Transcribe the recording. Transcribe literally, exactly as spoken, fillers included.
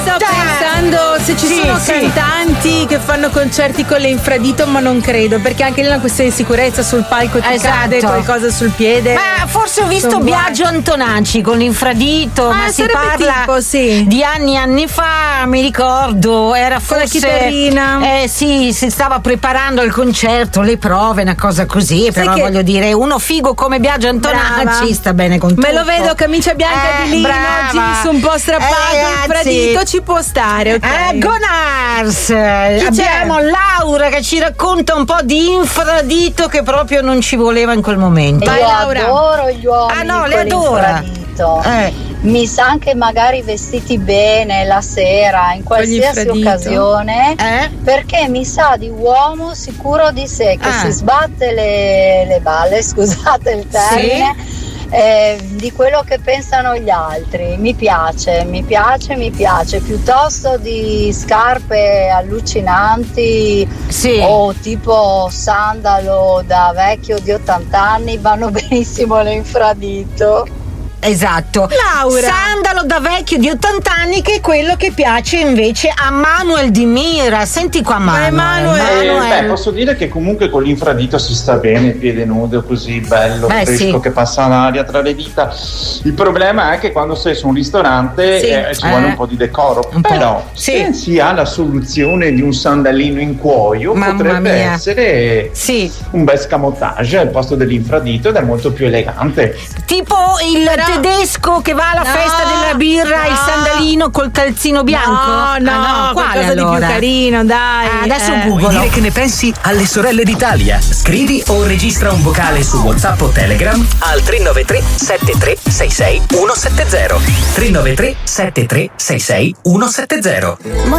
Sto pensando se ci Sì, sono sì. cantanti che fanno concerti con le infradito, ma non credo, perché anche lì è una questione di sicurezza, sul palco ti Esatto. cade qualcosa sul piede. Ma forse ho visto Sono Biagio Antonacci con l'infradito, Ah, ma si sarebbe parla tipo, sì. di anni e anni fa, mi ricordo, era Con la forse chitarrina. Eh sì, si stava preparando il concerto, le prove, una cosa così, però che- voglio dire, uno figo come Biagio Antonacci Brava. sta bene con tutto. Me lo vedo, camicia bianca Eh, di lino, brava. jeans un po' strappato, Eh, il ragazzi. infradito ci può stare, ok? Ah, Gonars! Chi Abbiamo c'è? Laura che ci racconta un po' di infradito che proprio non ci voleva in quel momento. Vai, Io Laura. adoro gli uomini Ah, no, le con adora. l'infradito. Eh. Mi sa che magari vestiti bene la sera, in qualsiasi infradito. occasione, Eh? perché mi sa di uomo sicuro di sé che Ah. si sbatte le, le balle, scusate il termine, eh, di quello che pensano gli altri. Mi piace, mi piace, mi piace, piuttosto di scarpe allucinanti Sì. o tipo sandalo da vecchio di ottanta anni, vanno benissimo le infradito. Esatto. Laura. Sandalo da vecchio di ottanta anni, che è quello che piace invece a Manuel Di Mira. Senti qua Manuel. Emanuele. Eh, beh, posso dire che comunque con l'infradito si sta bene, piede nudo, così bello, Beh, fresco, sì. che passa l'aria tra le dita. Il problema è che quando sei su un ristorante Sì. eh, ci vuole Eh. un po' di decoro. Un po'. Però Sì. se si ha la soluzione di un sandalino in cuoio, Mamma potrebbe mia. essere Sì. un bel scamotage al posto dell'infradito ed è molto più elegante. Tipo il Però- tedesco che va alla No, festa della birra, no. il sandalino col calzino bianco? No, no, Ah, no, quale qualcosa di allora? più carino, dai. Ah, adesso eh. Vuoi googolo. dire che ne pensi alle sorelle d'Italia? Scrivi o registra un vocale su WhatsApp o Telegram al tre nove tre sette tre sei sei uno sette zero. tre nove tre sette tre sei sei uno sette zero.